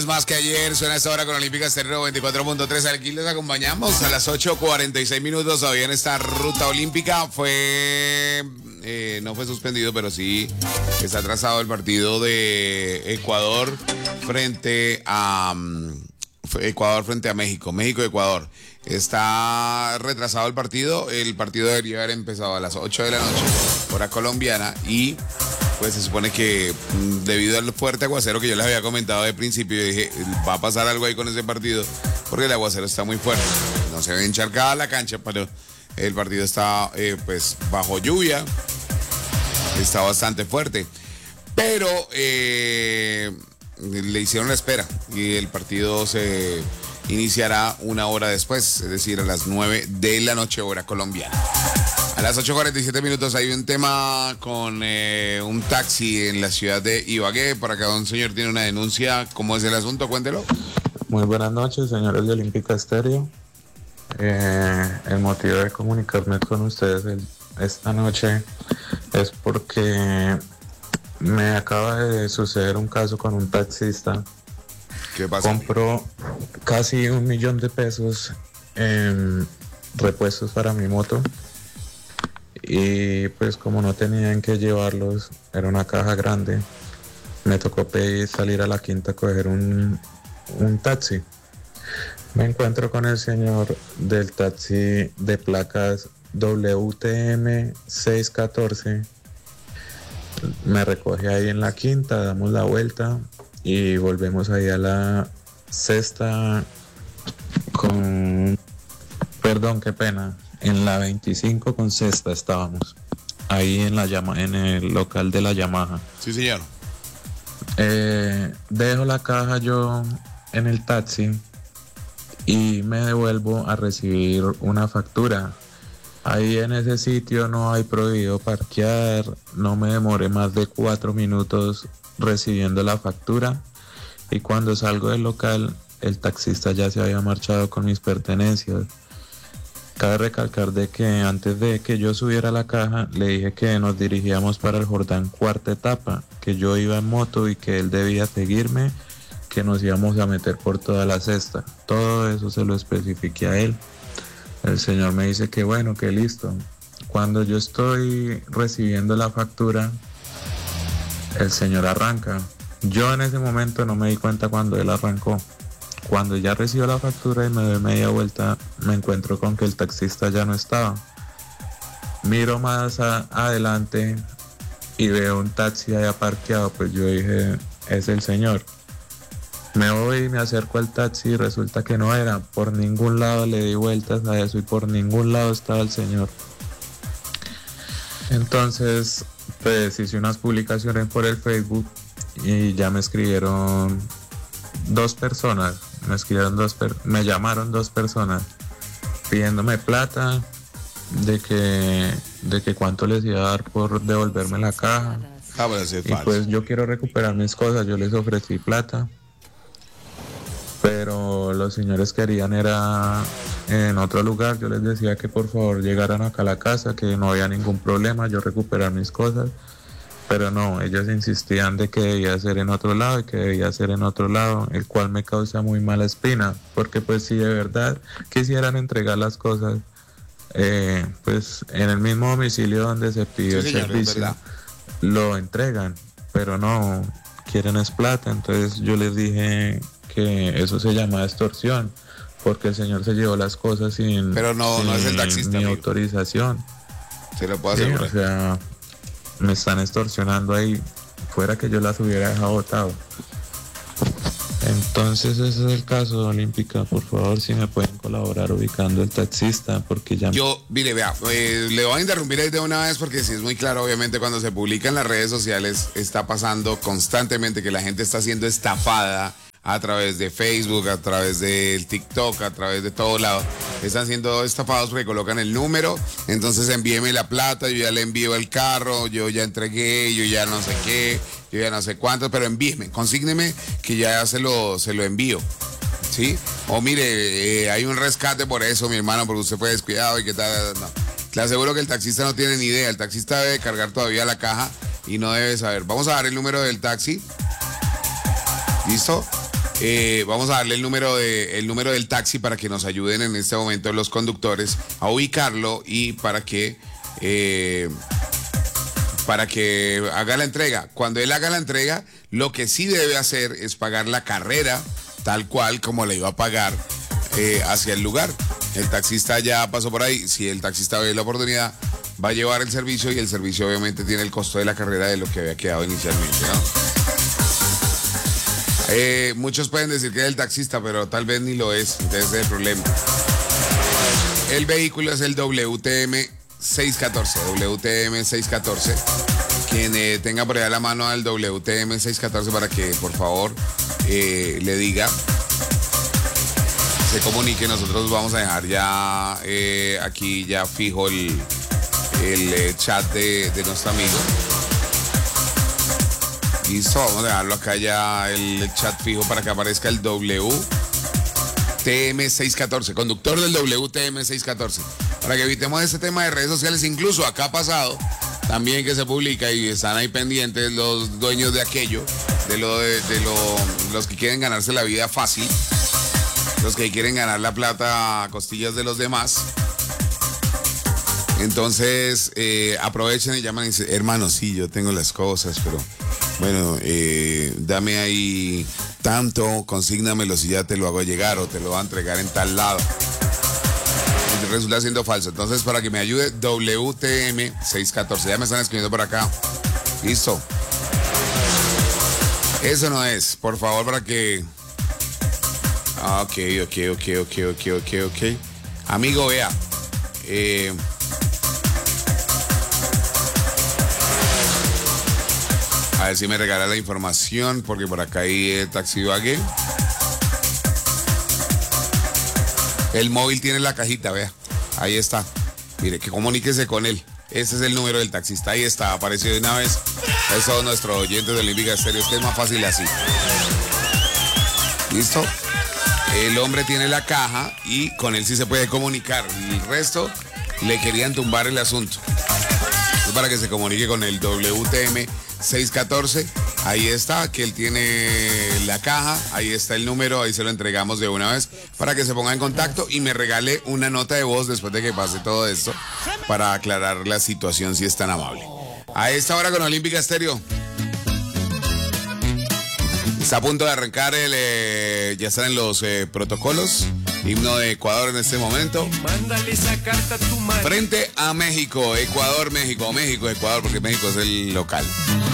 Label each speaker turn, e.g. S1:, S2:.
S1: Más que ayer, suena esta hora con Olímpica Estéreo 24.3. Aquí les acompañamos a las 8:46 minutos. Todavía en esta ruta olímpica no fue suspendido, pero sí está atrasado el partido de Ecuador frente a México. México-Ecuador. Está retrasado el partido. El partido debería haber empezado a las 8 de la noche, hora colombiana, y pues se supone que debido al fuerte aguacero que yo les había comentado de principio, yo dije, va a pasar algo ahí con ese partido, porque el aguacero está muy fuerte. No se ve encharcada la cancha, pero el partido está pues bajo lluvia, está bastante fuerte. Pero le hicieron la espera y el partido se iniciará una hora después, es decir, a las 9 de la noche, hora colombiana. A las 8:47 minutos hay un tema con un taxi en la ciudad de Ibagué. Por acá un señor tiene una denuncia. ¿Cómo es el asunto? Cuéntelo.
S2: Muy buenas noches, señores de Olímpica Estéreo. El motivo de comunicarme con ustedes esta noche es porque me acaba de suceder un caso con un taxista.
S1: ¿Qué pasa?
S2: Compró casi $1.000.000 en repuestos para mi moto. Y pues como no tenían que llevarlos, era una caja grande, me tocó salir a la quinta a coger un taxi. Me encuentro con el señor del taxi de placas WTM 614. Me recoge ahí en la quinta, damos la vuelta y volvemos ahí a la sexta en la 25 con sexta estábamos, ahí en el local de la Yamaha.
S1: Sí, señor.
S2: Dejo la caja yo en el taxi y me devuelvo a recibir una factura. Ahí en ese sitio no hay prohibido parquear, no me demoré más de 4 minutos recibiendo la factura, y cuando salgo del local el taxista ya se había marchado con mis pertenencias. Cabe recalcar de que antes de que yo subiera a la caja, le dije que nos dirigíamos para el Jordán cuarta etapa, que yo iba en moto y que él debía seguirme, que nos íbamos a meter por toda la sexta. Todo eso se lo especifiqué a él. El señor me dice que bueno, que listo. Cuando yo estoy recibiendo la factura, el señor arranca. Yo en ese momento no me di cuenta cuando él arrancó. Cuando ya recibo la factura y me doy media vuelta, me encuentro con que el taxista ya no estaba. Miro más adelante y veo un taxi allá parqueado, pues yo dije, es el señor. Me voy y me acerco al taxi y resulta que no era. Por ningún lado le di vueltas a eso y por ningún lado estaba el señor. Entonces, pues hice unas publicaciones por el Facebook y ya me escribieron dos personas. Me llamaron dos personas pidiéndome plata, de que cuánto les iba a dar por devolverme la caja. Y pues yo quiero recuperar mis cosas, yo les ofrecí plata, pero los señores querían era en otro lugar. Yo les decía que por favor llegaran acá a la casa, que no había ningún problema, yo recuperar mis cosas. Pero no, ellos insistían de que debía ser en otro lado y que debía ser en otro lado, el cual me causa muy mala espina, porque pues si de verdad quisieran entregar las cosas, pues en el mismo domicilio donde se pidió, sí, el servicio, lo entregan, pero no, quieren es plata. Entonces yo les dije que eso se llama extorsión, porque el señor se llevó las cosas sin,
S1: pero no es el taxista,
S2: mi autorización.
S1: Se lo puedo asegurar.
S2: Sí, o sea, me están extorsionando ahí, fuera que yo las hubiera dejado botado. Entonces ese es el caso de Olímpica. Por favor, si me pueden colaborar ubicando el taxista, porque ya...
S1: Mire, vea, le voy a interrumpir ahí de una vez porque sí es muy claro, obviamente cuando se publica en las redes sociales está pasando constantemente que la gente está siendo estafada a través de Facebook, a través del TikTok, a través de todo lado. Están siendo estafados porque colocan el número, entonces envíeme la plata, yo ya le envío el carro, yo ya entregué, yo ya no sé qué, yo ya no sé cuánto, pero envíeme, consígneme que ya se lo envío, ¿sí? O mire, hay un rescate por eso, mi hermano, porque usted fue descuidado y qué tal, no. Le aseguro que el taxista no tiene ni idea, el taxista debe cargar todavía la caja y no debe saber. Vamos a dar el número del taxi. ¿Listo? Vamos a darle el número del taxi para que nos ayuden en este momento los conductores a ubicarlo y para que haga la entrega. Cuando él haga la entrega, lo que sí debe hacer es pagar la carrera tal cual como le iba a pagar hacia el lugar. El taxista ya pasó por ahí. Si el taxista ve la oportunidad, va a llevar el servicio y el servicio obviamente tiene el costo de la carrera de lo que había quedado inicialmente, ¿no? Muchos pueden decir que es el taxista, pero tal vez ni lo es. Entonces ese es el problema. El vehículo es el WTM 614. WTM 614. Quien tenga por allá la mano al WTM 614 para que por favor le diga, se comunique. Nosotros vamos a dejar ya aquí ya fijo el chat de nuestro amigo. Listo, vamos a dejarlo acá ya el chat fijo para que aparezca el WTM 614, conductor del WTM 614, para que evitemos este tema de redes sociales. Incluso acá ha pasado también que se publica y están ahí pendientes los dueños de aquello, los que quieren ganarse la vida fácil, los que quieren ganar la plata a costillas de los demás. Entonces aprovechen y llaman y dicen, hermano, sí, yo tengo las cosas, pero bueno, dame ahí tanto, consígnamelo si ya te lo hago llegar o te lo voy a entregar en tal lado. Y resulta siendo falso. Entonces, para que me ayude, WTM 614. Ya me están escribiendo por acá. Listo. Eso no es, por favor, para que... Ok. Amigo, vea. A ver si me regala la información, porque por acá hay el Taxi Bague. El móvil tiene la cajita, vea. Ahí está. Mire, que comuníquese con él. Ese es el número del taxista. Ahí está, apareció de una vez. Es todos nuestros oyentes de Olímpica Estéreo. Es que es más fácil así. ¿Listo? El hombre tiene la caja y con él sí se puede comunicar. El resto le querían tumbar el asunto. Es para que se comunique con el WTM 614. Ahí está, que él tiene la caja. Ahí está el número, ahí se lo entregamos de una vez para que se ponga en contacto y me regale una nota de voz después de que pase todo esto para aclarar la situación, si es tan amable. A esta hora con Olímpica Estéreo. Está a punto de arrancar ya están en los protocolos. Himno de Ecuador en este momento. Frente a México, Ecuador, México, México, Ecuador, porque México es el local.